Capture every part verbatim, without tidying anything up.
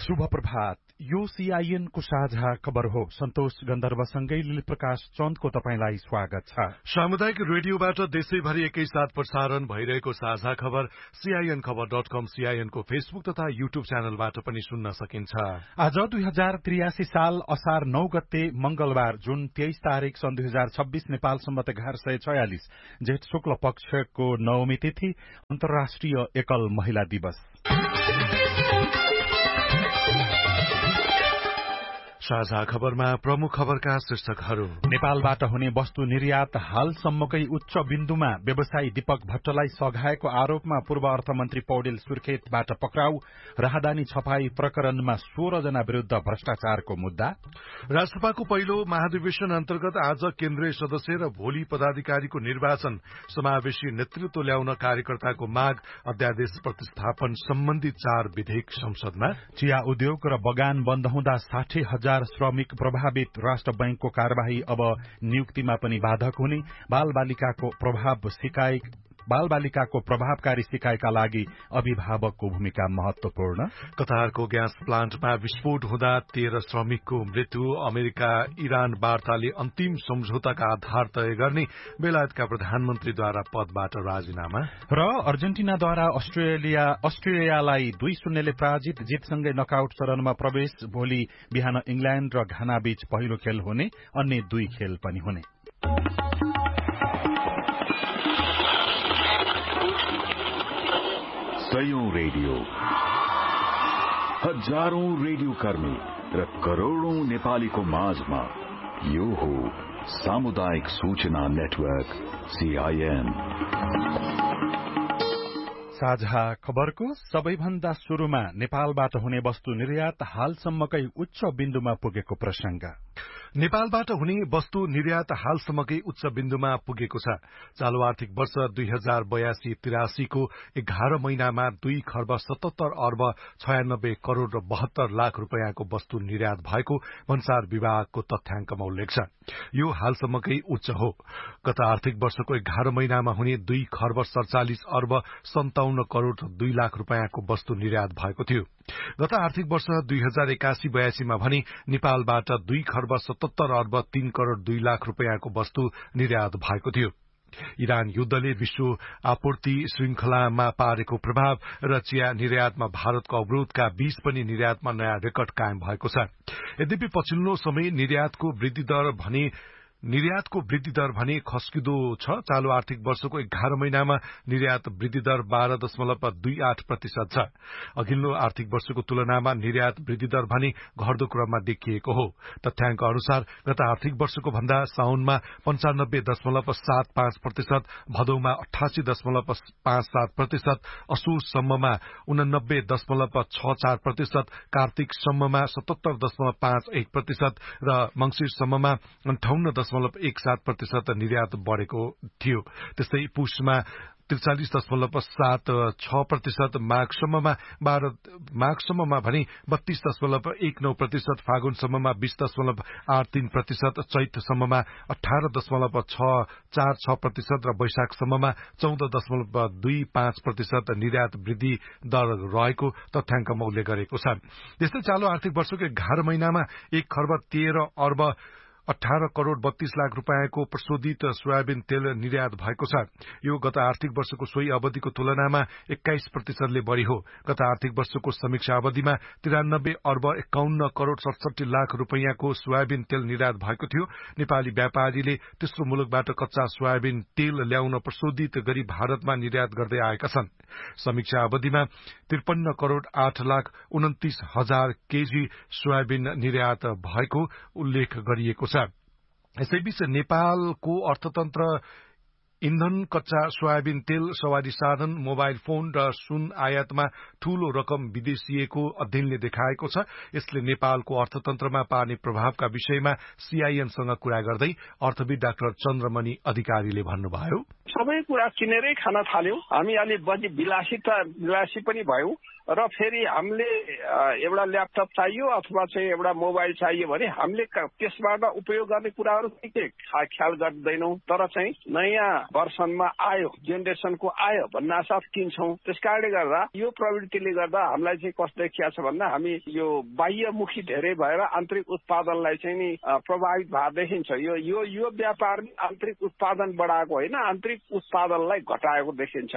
शुभ प्रभात। यो सीआईएन को साझा खबर हो। सन्तोष गन्धर्वसँगै लील प्रकाश चन्दको तपाईंलाई स्वागत छ। सामुदायिक रेडियोबाट देशैभरि एकैसाथ प्रसारण भइरहेको साझा खबर सीआईएन खबर डट कम, सीआईएन को फेसबुक तथा युट्युब च्यानलबाट पनि सुन्न सकिन्छ। आज दुई हजार त्रियासी साल असार नौ गते मंगलबार जुन तेइस तारीक सन् दुई हजार छब्बीस नेपाल सम्मत एघार सय छयालिस जेठ शुक्ल पक्षको नवमी तिथि अन्तर्राष्ट्रिय एकल महिला दिवस। साझा खबरमा प्रमुख खबरका शीर्षकहरू। नेपालबाट हुने वस्तु निर्यात हालसम्मकै उच्च बिन्दुमा। व्यवसायी दीपक भट्टलाई सघाएको आरोपमा पूर्व अर्थमन्त्री पौडेल सुर्खेतबाट पक्राउ। राहदानी छपाई प्रकरणमा सोह्र जना विरूद्ध भ्रष्टाचारको मुद्दा। राष्ट्रसभाको पहिलो महाधिवेशन अन्तर्गत आज केन्द्रीय सदस्य र भोलि पदाधिकारीको निर्वाचन। समावेशी नेतृत्व ल्याउन कार्यकर्ताको माग। अध्यादेश प्रतिस्थापन सम्बन्धी चार विधेयक संसदमा। चिया उद्योग र बगान बन्द हुँदा साठी हजार श्रमिक प्रभावित। राष्ट्र बैंकको कार्यवाही अब नियुक्तिमा पनि बाधक हुने। बाल बालिकाको प्रभाव सिकाइ बाल बालिकाको प्रभावकारी सिकाइका लागि अभिभावकको भूमिका महत्वपूर्ण। कतारको ग्यास प्लान्टमा विस्फोट हुँदा तेह्र श्रमिकको मृत्यु। अमेरिका इरान वार्ताले अन्तिम सम्झौताका आधार तय गर्ने। बेलायतका प्रधानमन्त्रीद्वारा पदबाट राजीनामा। र अर्जेन्टिनाद्वारा अस्ट्रेलिया अस्ट्रेलियालाई दुई शून्यले पराजित। जितसँगै नकआउट चरणमा प्रवेश। भोलि बिहान इंग्ल्याण्ड र घाना बीच पहिलो खेल हुने। अन्य दुई खेल पनि हुने। सयौं रेडियो, हजारौं रेडियो कर्मी र करोड़ौं नेपालीको माझमा यो हो सामुदायिक सूचना नेटवर्क सीआईएन। साझा खबरको सबैभन्दा शुरूमा नेपालबाट हुने वस्तु निर्यात हालसम्मकै उच्च बिन्दुमा पुगेको प्रसंग। नेपालबाट हुने वस्तु निर्यात हालसम्मकै उच्च बिन्दुमा पुगेको छ। चालू आर्थिक वर्ष दुई हजार बयासी तिरासीको एघार महिनामा दुई खर्ब सतहत्तर अर्ब छयानब्बे करोड़ र बहत्तर लाख रूपियाँको वस्तु निर्यात भएको भन्सार विभागको तथ्याङ्कमा उल्लेख छ। यो हालसम्मकै उच्च हो। गत आर्थिक वर्षको एघार महिनामा हुने दुई खर्ब सड़चालिस अर्ब सन्ताउन्न करोड़ र दुई लाख रूपियाँको वस्तु निर्यात भएको थियो। गत आर्थिक वर्ष दुई हजार एकासी बयासीमा भने नेपालबाट दुई खर्ब सतहत्तर अर्ब तीन करोड़ दुई लाख रूपियाँको वस्तु निर्यात भएको थियो। इरान युद्धले विश्व आपूर्ति श्रृंखलामा पारेको प्रभाव र चिया निर्यातमा भारतको अवरोधका बीच पनि निर्यातमा नयाँ रेकर्ड कायम भएको छ। यद्यपि पछिल्लो समय निर्यातको वृद्धि दर भने निर्यातको वृद्धि दर भने खस्किँदो छ। चालू आर्थिक वर्षको एघार महिनामा निर्यात वृद्धि दर बाह्र दशमलव दुई आठ प्रतिशत छ। अघिल्लो आर्थिक वर्षको तुलनामा निर्यात वृद्धि दर भने घट्दो क्रममा देखिएको हो। तथ्याङ्क अनुसार गत आर्थिक वर्षको भन्दा साउनमा पञ्चानब्बे दशमलव सात पाँच प्रतिशत, भदौमा अठासी दशमलव पाँच सात प्रतिशत, असोजसम्ममा उनानब्बे दशमलव छ चार प्रतिशत, कार्तिकसम्ममा सतहत्तर दशमलव पाँच एक प्रतिशत र मंगिरसम्ममा अन्ठाउन्न दशमलव एक सात प्रतिशत निर्यात बढ़ेको थियो। त्यस्तै पुषमा त्रिचालिस दशमलव सात छ प्रतिशत, माघसम्ममा बाह्र माघसम्ममा भने बत्तीस दशमलव एक नौ प्रतिशत, फागुनसम्ममा बीस दशमलव आठ तीन प्रतिशत, चैतसम्ममा अठारह दशमलव छ चार छ प्रतिशत र वैशाखसम्ममा चौध दशमलव दुई पाँच प्रतिशत निर्यात वृद्धि दर रहेको तथ्याङ्कमा उल्लेख गरेको छ। त्यस्तै चालू आर्थिक वर्षको एघार महिनामा एक खर्ब तेह्र अर्ब अठारह करोड़ बत्तीस लाख रूपियाँको प्रशोधित सोयाबिन तेल निर्यात भएको छ। यो गत आर्थिक वर्षको सोही अवधिको तुलनामा एक्काइस प्रतिशतले बढ़ी हो। गत आर्थिक वर्षको समीक्षा अवधिमा तिरानब्बे अर्ब एकाउन्न करोड़ सडसठी लाख रूपियाँको सोयाबिन तेल निर्यात भएको थियो। नेपाली व्यापारीले तेस्रो मुलुकबाट कच्चा सोयाबिन तेल ल्याउन प्रशोधित गरी भारतमा निर्यात गर्दै आएका छन्। समीक्षा अवधिमा त्रिपन्न करोड़ आठ लाख उन्तिस हजार केजी सोयाबिन निर्यात भएको उल्लेख गरिएको छ। यसैबीच नेपालको अर्थतन्त्र इन्धन, कच्चा सोयाबिन तेल, सवारी साधन, मोबाइल फोन र सुन आयातमा ठूलो रकम विदेशिएको अध्ययनले देखाएको छ। यसले नेपालको अर्थतन्त्रमा पार्ने प्रभावका विषयमा सीआईएनसँग कुरा गर्दै अर्थविद डाक्टर चन्द्रमणि अधिकारीले भन्नुभयो, सबै कुरा किनेरै खान थाल्यौं। हामी अलि बढी विलासिता विलासी पनि भयौं र फेरि हामीले एउटा ल्यापटप चाहियो अथवा चाहिँ एउटा मोबाइल चाहियो भने हामीले त्यसबाट उपयोग गर्ने कुराहरू के ख्याल गर्दैनौँ। तर चाहिँ नयाँ भर्सनमा आयो, जेनेरेसनको आयो भन्नासाथ किन्छौँ। त्यसकारणले गर्दा यो प्रवृत्तिले गर्दा हामीलाई चाहिँ कस्तो देखिया छ भन्दा हामी यो बाह्यमुखी धेरै भएर आन्तरिक उत्पादनलाई चाहिँ नि प्रभावित भएर देखिन्छ। यो यो यो व्यापारले आन्तरिक उत्पादन बढाएको होइन, आन्तरिक उत्पादनलाई घटाएको देखिन्छ।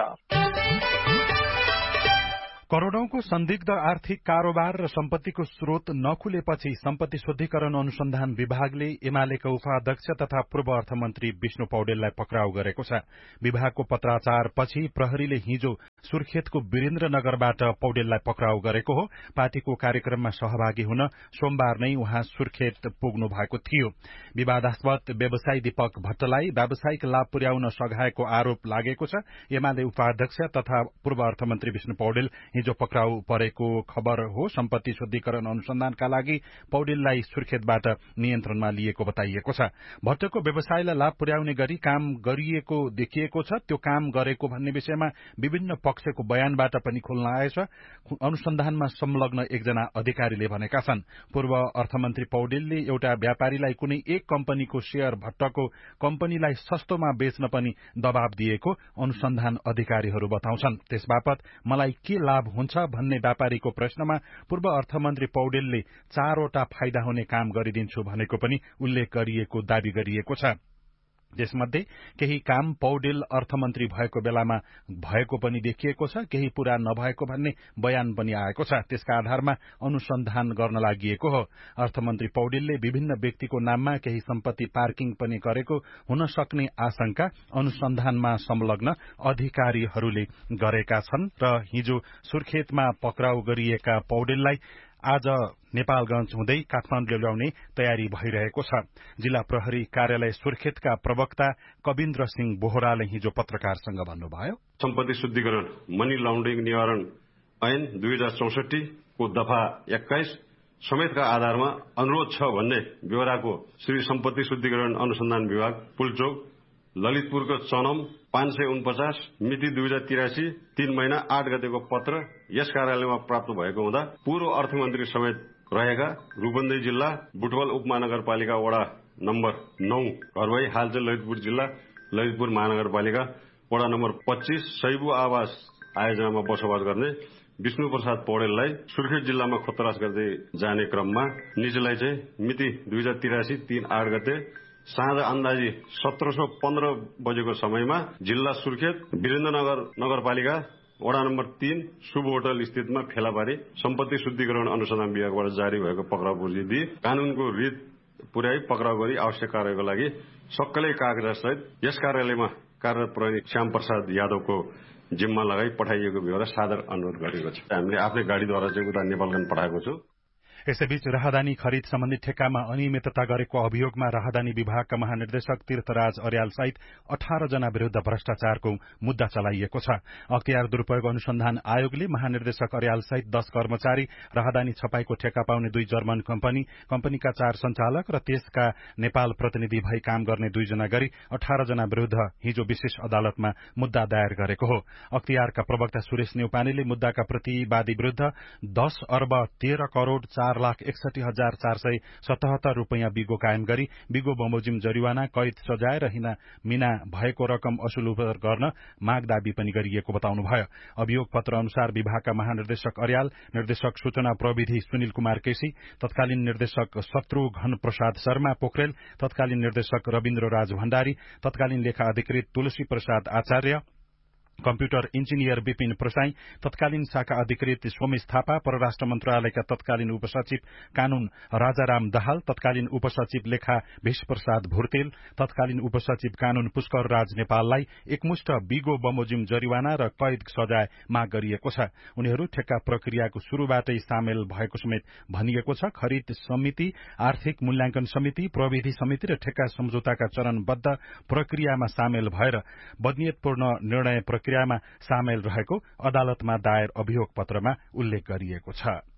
करोडौंको संदिग्ध आर्थिक कारोबार र सम्पत्तिको स्रोत नखुलेपछि सम्पत्ति शुद्धिकरण अनुसन्धान विभागले एमालेका उपाध्यक्ष तथा पूर्व अर्थमन्त्री विष्णु पौडेललाई पक्राउ गरेको छ। विभागको पत्राचारपछि प्रहरीले हिजो सुर्खेतको वीरेन्द्रनगरबाट पौडेललाई पक्राउ गरेको हो। पार्टीको कार्यक्रममा सहभागी हुन सोमबार नै उहाँ सुर्खेत पुग्नु भएको थियो। विवादास्पद व्यवसायी दीपक भट्टलाई व्यावसायिक लाभ पुर्याउन सघाएको आरोप लागेको छ। एमाले उपाध्यक्ष तथा पूर्व अर्थमन्त्री विष्णु पौडेल हिजो पक्राउ परेको खबर हो। सम्पत्ति शुद्धिकरण अनुसन्धानका लागि पौडेललाई सुर्खेतबाट नियन्त्रणमा लिएको बताइएको छ। भट्टको व्यवसायलाई लाभ पुर्याउने गरी काम गरिएको देखिएको छ। त्यो काम गरेको भन्ने विषयमा विभिन्न पक्षको बयानबाट पनि खुल्न आएछ। अनुसन्धानमा संलग्न एकजना अधिकारीले भनेका छन्, पूर्व अर्थमन्त्री पौडेलले एउटा व्यापारीलाई कुनै एक कम्पनीको शेयर भट्टको कम्पनीलाई सस्तोमा बेच्न पनि दबाव दिएको अनुसन्धान अधिकारीहरू बताउँछन्। त्यसबापत मलाई के लाभ हुन्छ भन्ने व्यापारीको प्रश्नमा पूर्व अर्थमन्त्री पौडेलले चारवटा फाइदा हुने काम गरिदिन्छु भनेको पनि उल्लेख गरिएको दावी गरिएको छ। त्यसमध्ये केही काम पौडेल अर्थमन्त्री भएको बेलामा भएको पनि देखिएको छ, केही पूरा नभएको भन्ने बयान पनि आएको छ। त्यसका आधारमा अनुसन्धान गर्न लागि हो। अर्थमन्त्री पौडेलले विभिन्न व्यक्तिको नाममा केही सम्पत्ति पार्किङ पनि गरेको हुन सक्ने आशंका अनुसन्धानमा संलग्न अधिकारीहरूले गरेका छन् र हिजो सुर्खेतमा पक्राउ गरिएका पौडेललाई आज नेपालगंज हुँदै काठमाडौँ ल्याउने तयारी भइरहेको छ। जिल्ला प्रहरी कार्यालय सुर्खेतका प्रवक्ता कविन्द्र सिंह बोहराले हिजो पत्रकारसँग भन्नुभयो, सम्पत्ति शुद्धिकरण मनी लन्ड्रिङ निवारण ऐन दुई हजार चौसठी को दफा एक्काइस समेतका आधारमा अनुरोध छ भन्ने ब्यौराको श्री सम्पत्ति शुद्धिकरण अनुसन्धान विभाग पुलचोक ललितपुरको चनम पाँच सय उनपचास मिति दुई हजार तिरासी तीन महिना आठ गतेको पत्र यस कार्यालयमा प्राप्त भएको हुँदा पूर्व अर्थमन्त्री समेत रहेका रूपन्देही जिल्ला बुटवल उपमहानगरपालिका वडा नम्बर नौ घरवाई हाल चाहिँ ललितपुर जिल्ला ललितपुर महानगरपालिका वडा नम्बर पच्चीस शैबु आवास आयोजनामा बसोबास गर्ने विष्णु प्रसाद पौडेललाई सुर्खेत जिल्लामा खोतरास गर्दै जाने क्रममा निजलाई चाहिँ मिति दुई हजार तिरासी तीन आठ गते साँझ अन्दाजी सत्र सौ पन्ध्र बजेको समयमा जिल्ला सुर्खेत वीरेन्द्रनगर नगरपालिका वडा नम्बर तीन शुभ होटल स्थितमा फेला पारी सम्पत्ति शुद्धिकरण अनुसन्धान विभागबाट जारी भएको पक्राउ पूर्जी दिई कानूनको रित पुर्याई पक्राउ गरी आवश्यक कार्यको लागि सक्कलै कागजातसहित यस कार्यालयमा कार्यरत प्रहरी श्याम प्रसाद यादवको जिम्मा लगाई पठाइएको बेहोरा सादर अनुरोध गरेको छ। हामीले आफ्नै गाडीद्वारा चाहिँ उता नेपालगञ्ज पठाएको छु। यसैबीच राहदानी खरिद सम्बन्धी ठेक्कामा अनियमितता गरेको अभियोगमा राहदानी विभागका महानिर्देशक तीर्थराज अर्याल सहित अठार जना विरूद्ध भ्रष्टाचारको मुद्दा चलाइएको छ। अख्तियार दुरूपयोग अनुसन्धान आयोगले महानिर्देशक अर्याल सहित दश कर्मचारी, राहदानी छपाईको ठेक्का पाउने दुई जर्मन कम्पनी, कम्पनीका चार संचालक र त्यसका नेपाल प्रतिनिधि भई काम गर्ने दुईजना गरी अठार जना विरूद्ध हिजो विशेष अदालतमा मुद्दा दायर गरेको हो। अख्तियारका प्रवक्ता सुरेश नेउपानेले मुद्दाका प्रतिवादी विरूद्ध दश अर्ब तेह्र करोड़ चार लाख एकसठी हजार चार सय सतहत्तर रूपियाँ बिगो कायम गरी बिगो बमोजिम जरिवाना, कैद सजाय र हिना मिना भएको रकम असुल गर्न माग दावी पनि गरिएको बताउनुभयो। अभियोग पत्र अनुसार विभागका महानिर्देशक अर्याल, निर्देशक सूचना प्रविधि सुनिल कुमार केसी, तत्कालीन निर्देशक शत्रुघ्न प्रसाद शर्मा पोखरेल, तत्कालीन निर्देशक रविन्द्र राज भण्डारी, तत्कालीन लेखा अधिकृत तुलसी प्रसाद आचार्य, कम्प्युटर इन्जिनियर विपिन प्रसाई, तत्कालीन शाखा अधिकृत सोमेश थापा, परराष्ट्र मन्त्रालयका तत्कालीन उपसचिव कानून राजाराम दाहाल, तत्कालीन उपसचिव लेखा भिष प्रसाद भुर्तेल, तत्कालीन उपसचिव कानून पुष्कर राज नेपाललाई एकमुष्ट बिगो बमोजिम जरिवाना र कैद सजाय माग गरिएको छ। उनीहरू ठेक्का प्रक्रियाको शुरूबाटै सामेल भएको समेत भनिएको छ। खरिद समिति, आर्थिक मूल्याङ्कन समिति, प्रविधि समिति र ठेक्का सम्झौताका चरणबद्ध प्रक्रियामा सामेल भएर बदनियतपूर्ण निर्णय प्रक्रियामा सामेल रहेको अदालतमा दायर अभियोग पत्रमा उल्लेख गरिएको छ।